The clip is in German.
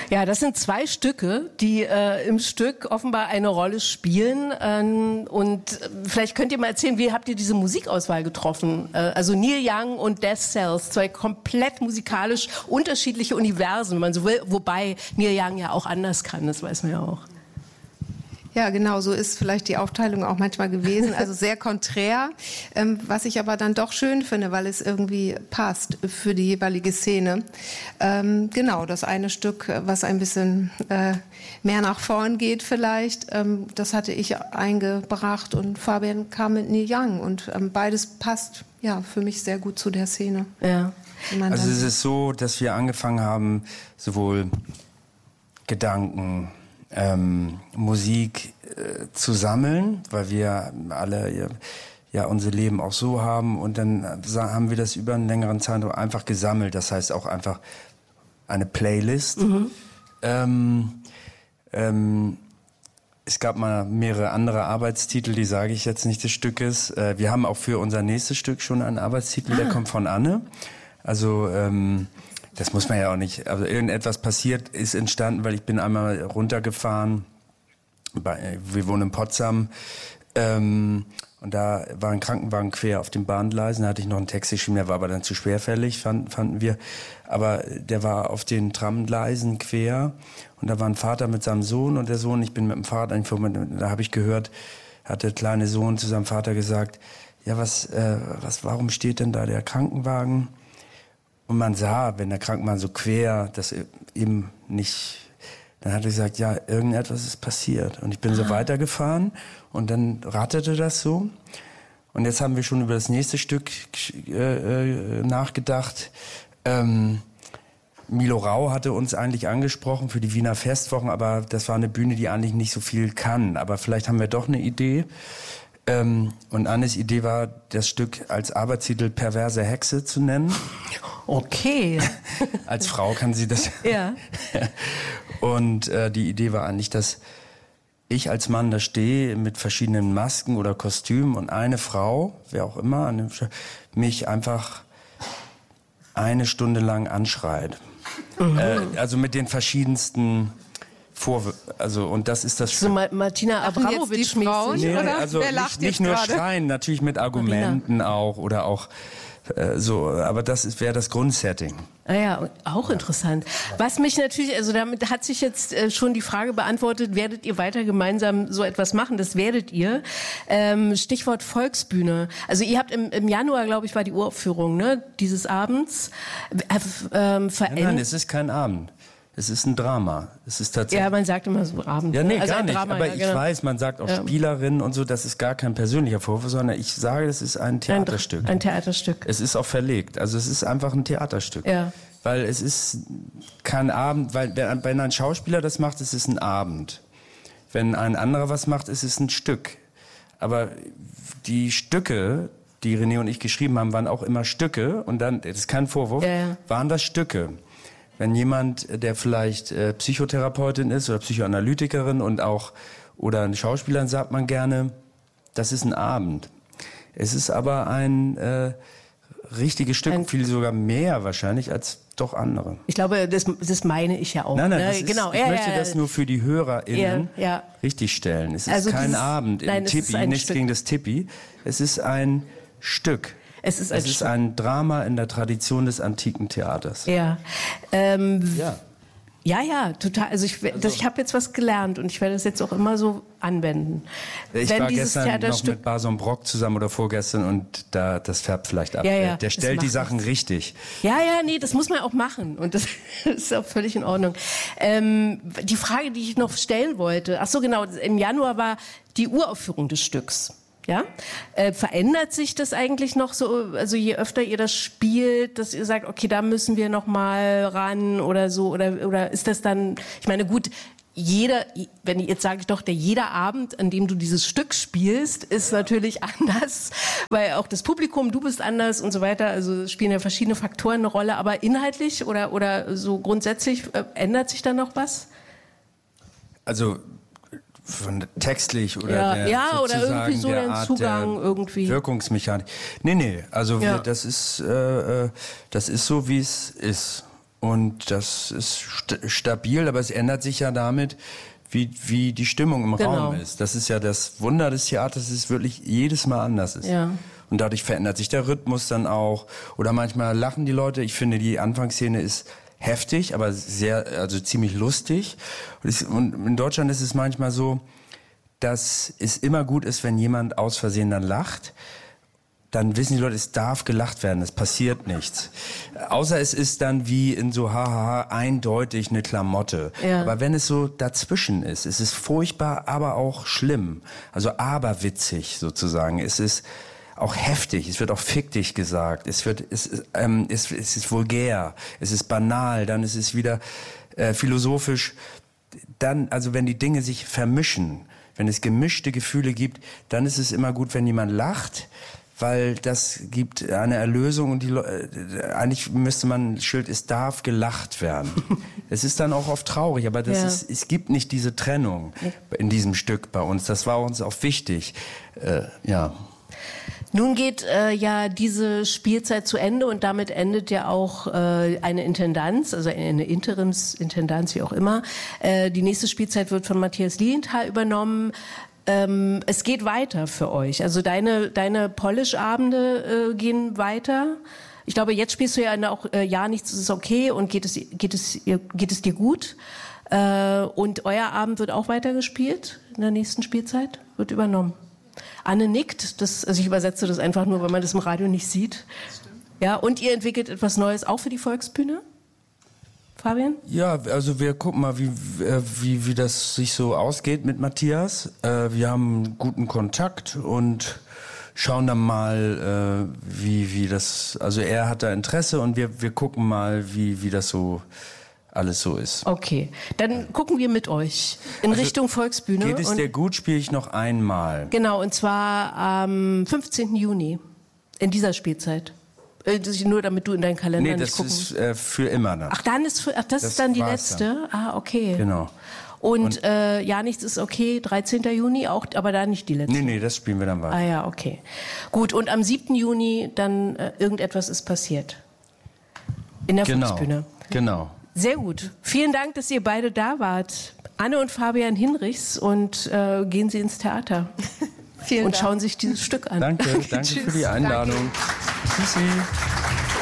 Ja, das sind 2 Stücke, die im Stück offenbar eine Rolle spielen. Und vielleicht könnt ihr mal erzählen, wie habt ihr diese Musikauswahl getroffen? Also Neil Young und Death Cells, 2 komplett musikalisch unterschiedliche Universen, wenn man so will. Wobei Neil Young ja auch anders kann, das weiß man ja auch. Ja, genau, so ist vielleicht die Aufteilung auch manchmal gewesen, also sehr konträr, was ich aber dann doch schön finde, weil es irgendwie passt für die jeweilige Szene. Genau, das eine Stück, was ein bisschen mehr nach vorn geht vielleicht, das hatte ich eingebracht und Fabian kam mit Neil Young und beides passt ja für mich sehr gut zu der Szene. Ja. Also es ist so, dass wir angefangen haben, sowohl Gedanken, Musik zu sammeln, weil wir alle ja unser Leben auch so haben und dann haben wir das über einen längeren Zeitraum einfach gesammelt, das heißt auch einfach eine Playlist. Es gab mal mehrere andere Arbeitstitel, die sage ich jetzt nicht des Stückes. Wir haben auch für unser nächstes Stück schon einen Arbeitstitel, der kommt von Anne. Also das muss man ja auch nicht, also irgendetwas passiert ist entstanden, weil ich bin einmal runtergefahren, wir wohnen in Potsdam, und da war ein Krankenwagen quer auf den Bahngleisen, da hatte ich noch einen Text geschrieben, der war aber dann zu schwerfällig, fanden wir, aber der war auf den Tramgleisen quer und da war ein Vater mit seinem Sohn und der Sohn, ich bin mit dem Vater, da habe ich gehört, hat der kleine Sohn zu seinem Vater gesagt, ja warum steht denn da der Krankenwagen? Und man sah, wenn der Krankenwagen so quer, das eben nicht, dann hat er gesagt, ja, irgendetwas ist passiert. Und ich bin so weitergefahren und dann ratterte das so. Und jetzt haben wir schon über das nächste Stück nachgedacht. Milo Rau hatte uns eigentlich angesprochen für die Wiener Festwochen, aber das war eine Bühne, die eigentlich nicht so viel kann. Aber vielleicht haben wir doch eine Idee. Und Annes Idee war, das Stück als Arbeitstitel Perverse Hexe zu nennen. Okay. Als Frau kann sie das. Ja. Und die Idee war eigentlich, dass ich als Mann da stehe mit verschiedenen Masken oder Kostümen und eine Frau, wer auch immer, mich einfach 1 Stunde lang anschreit. Also mit den verschiedensten und das ist das so Martina Abramovic-mäßig. Nee, also nicht nur schreien, natürlich mit Argumenten auch oder auch so, aber das wäre das Grundsetting. Ah ja, auch interessant. Was mich natürlich, also damit hat sich jetzt schon die Frage beantwortet, werdet ihr weiter gemeinsam so etwas machen? Das werdet ihr. Stichwort Volksbühne. Also ihr habt im Januar, glaube ich, war die Uraufführung, ne, dieses Abends. Nein, es ist kein Abend. Es ist ein Drama. Es ist tatsächlich. Ja, man sagt immer so Abend. Ja, nee, also gar nicht. Drama, aber ja, ich genau. weiß, man sagt auch Spielerin und so, das ist gar kein persönlicher Vorwurf, sondern ich sage, das ist ein Theaterstück. Ein Theaterstück. Es ist auch verlegt. Also es ist einfach ein Theaterstück. Ja. Weil es ist kein Abend, weil wenn ein Schauspieler das macht, es ist ein Abend. Wenn ein anderer was macht, ist es ein Stück. Aber die Stücke, die René und ich geschrieben haben, waren auch immer Stücke. Und dann, das ist kein Vorwurf, waren das Stücke. Wenn jemand, der vielleicht Psychotherapeutin ist oder Psychoanalytikerin und auch oder ein Schauspieler, sagt man gerne, das ist ein Abend. Es ist aber ein richtiges Stück, viel sogar mehr wahrscheinlich als doch andere. Ich glaube, das meine ich ja auch. Nein, ne? ich genau. möchte das nur für die HörerInnen richtigstellen. Es ist also kein Abend im Tippi, nichts gegen das Tippi. Es ist ein Stück. Es ist ein Drama in der Tradition des antiken Theaters. Ja. Ja, total. Also ich habe jetzt was gelernt und ich werde das jetzt auch immer so anwenden. Ich war gestern noch mit Bason Brock zusammen oder vorgestern und das färbt vielleicht ab. Der stellt die Sachen richtig. Ja, nee, das muss man auch machen und das ist auch völlig in Ordnung. Die Frage, die ich noch stellen wollte, ach so genau, im Januar war die Uraufführung des Stücks. Ja? Verändert sich das eigentlich noch so, also je öfter ihr das spielt, dass ihr sagt, okay, da müssen wir noch mal ran oder so, oder ist das dann, ich meine, gut, jeder Abend, an dem du dieses Stück spielst, ist natürlich anders, weil auch das Publikum, du bist anders und so weiter, also spielen ja verschiedene Faktoren eine Rolle, aber inhaltlich oder so grundsätzlich ändert sich da noch was? Also von textlich oder oder irgendwie so der Zugang irgendwie Wirkungsmechanik. Nee, also das ist so wie es ist. Und das ist stabil, aber es ändert sich ja damit, wie die Stimmung im Raum ist. Das ist ja das Wunder des Theaters, dass es wirklich jedes Mal anders ist. Ja. Und dadurch verändert sich der Rhythmus dann auch. Oder manchmal lachen die Leute. Ich finde, die Anfangsszene ist heftig, aber ziemlich lustig. Und in Deutschland ist es manchmal so, dass es immer gut ist, wenn jemand aus Versehen dann lacht. Dann wissen die Leute, es darf gelacht werden, es passiert nichts. Außer es ist dann wie in so hahaha eindeutig eine Klamotte. Ja. Aber wenn es so dazwischen ist, es ist furchtbar, aber auch schlimm. Also aberwitzig sozusagen. Es ist auch heftig, es wird auch fick dich gesagt, es ist vulgär, es ist banal, dann ist es wieder philosophisch. Dann, also wenn die Dinge sich vermischen, wenn es gemischte Gefühle gibt, dann ist es immer gut, wenn jemand lacht, weil das gibt eine Erlösung und eigentlich müsste man ein Schild, es darf gelacht werden. Es ist dann auch oft traurig, aber es gibt nicht diese Trennung in diesem Stück bei uns. Das war uns auch wichtig. Nun geht ja diese Spielzeit zu Ende und damit endet ja auch eine Intendanz, also eine Interimsintendanz, wie auch immer. Die nächste Spielzeit wird von Matthias Lilienthal übernommen. Es geht weiter für euch. Also deine Polish-Abende gehen weiter. Ich glaube, jetzt spielst du ja auch Ja, nichts ist okay und geht es dir gut. Und euer Abend wird auch weitergespielt in der nächsten Spielzeit, wird übernommen. Anne nickt, also ich übersetze das einfach nur, weil man das im Radio nicht sieht. Ja, und ihr entwickelt etwas Neues auch für die Volksbühne? Fabian? Ja, also wir gucken mal, wie das sich so ausgeht mit Matthias. Wir haben guten Kontakt und schauen dann mal, wie das, also er hat da Interesse und wir gucken mal, wie das so alles so ist. Okay, dann gucken wir mit euch in Richtung Volksbühne. Geht es dir gut, spiele ich noch einmal. Genau, und zwar am 15. Juni in dieser Spielzeit. Nur damit du in deinen Kalender nicht gucken. Nee, das ist für immer dann. Das ist dann die letzte? Dann. Ah, okay. Genau. Und Ja, nichts ist okay, 13. Juni auch, aber da nicht die letzte? Nee, das spielen wir dann weiter. Ah ja, okay. Gut, und am 7. Juni dann irgendetwas ist passiert. In der Volksbühne. Genau. Sehr gut. Vielen Dank, dass ihr beide da wart. Anne und Fabian Hinrichs und gehen Sie ins Theater. Vielen Dank. Und schauen sich dieses Stück an. Danke für die Einladung. Tschüssi.